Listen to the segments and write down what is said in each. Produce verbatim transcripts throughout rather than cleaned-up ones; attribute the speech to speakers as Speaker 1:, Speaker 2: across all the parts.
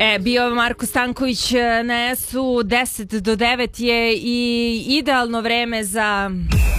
Speaker 1: E, bio Marko Stanković na S-u, deset do devet je i idealno vreme za...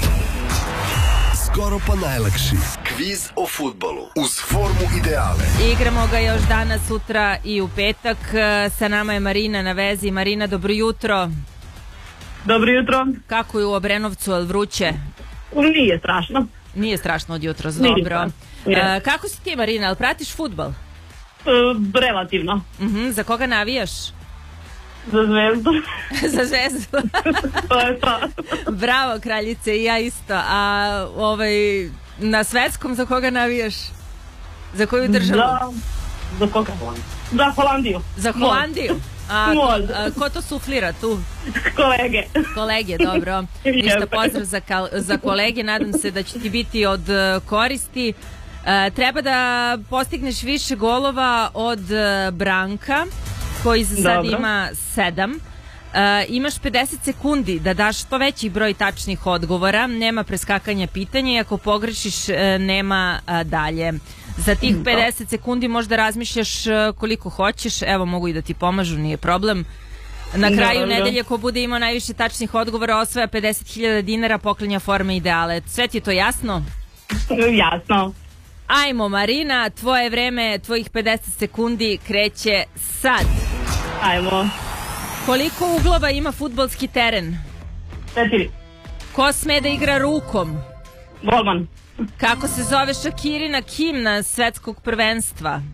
Speaker 2: Skoro pa najlakši kviz o fudbalu uz formu ideale.
Speaker 1: Igramo ga još danas, sutra i u petak. Sa nama je Marina na vezi. Marina, dobro jutro.
Speaker 3: Dobro jutro.
Speaker 1: Kako je u Obrenovcu, je li vruće?
Speaker 3: Nije strašno.
Speaker 1: Nije strašno od jutra, dobro.
Speaker 3: Nije.
Speaker 1: Kako si ti, Marina, ali pratiš fudbal?
Speaker 3: Uh, relativno.
Speaker 1: Uh-huh. Za koga navijaš?
Speaker 3: Za Zvezdu.
Speaker 1: Za Zvezdu.
Speaker 3: To je to.
Speaker 1: Bravo, kraljice, i ja isto. A ovaj, na svetskom za koga navijaš? Za koju državu?
Speaker 3: Za, za koga? Za Holandiju.
Speaker 1: Za Holandiju? A, a ko to suflira tu?
Speaker 3: Kolege.
Speaker 1: Kolege, dobro. Ništa, pozdrav za, kal, za kolege. Nadam se da će ti biti od koristi. E, treba da postigneš više golova od Branka, koji za sad
Speaker 3: Dobro.
Speaker 1: ima sedam. E, imaš pedeset sekundi da daš što veći broj tačnih odgovora. Nema preskakanja pitanja i ako pogrešiš e, nema a, dalje. Za tih pedeset sekundi možda razmišljaš e, koliko hoćeš. Evo, mogu i da ti pomažu, nije problem. Na kraju
Speaker 3: Dobro.
Speaker 1: nedelje ko bude imao najviše tačnih odgovora osvaja pedeset hiljada dinara, poklanja forme ideale. Sve ti je to jasno?
Speaker 3: Jasno.
Speaker 1: Ajmo, Marina, tvoje vreme, tvojih pedeset sekundi kreće sad.
Speaker 3: Ajmo.
Speaker 1: Koliko uglova ima fudbalski teren?
Speaker 3: Četiri.
Speaker 1: Ko sme da igra rukom?
Speaker 3: Golman.
Speaker 1: Kako se zove Šakirina himna svetskog prvenstva?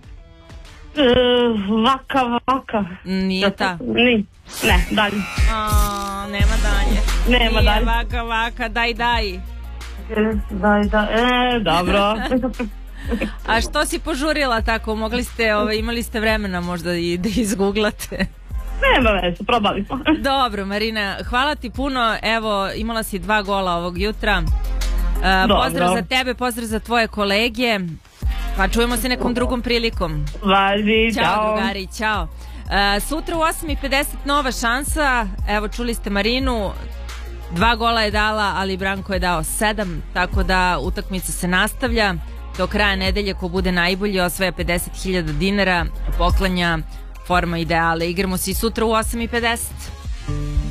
Speaker 3: Uh, vaka, vaka.
Speaker 1: Nije ta.
Speaker 3: Ni. Ne, dalje.
Speaker 1: A, nema dalje.
Speaker 3: Nema
Speaker 1: Nije
Speaker 3: dalje.
Speaker 1: vaka, vaka, daj, daj.
Speaker 3: Daj, da, e, dobro.
Speaker 1: A što si požurila tako? Mogli ste, ovaj, imali ste vremena možda i da izguglate.
Speaker 3: Nema veze, probali smo.
Speaker 1: Dobro, Marina, hvala ti puno. Evo, imala si dva gola ovog jutra. Uh, pozdrav za tebe, pozdrav za tvoje kolege. Pa čujemo se nekom drugom prilikom.
Speaker 3: Važi,
Speaker 1: Ćao,
Speaker 3: čao.
Speaker 1: drugari, ćao. Uh, sutra u osam i pedeset nova šansa. Evo, čuli ste Marinu. Dva gola je dala, ali Branko je dao sedam, tako da utakmica se nastavlja. Do kraja nedelje ko bude najbolji osvaja pedeset hiljada dinara, poklanja forma ideale. Igramo se i sutra u osam i pedeset.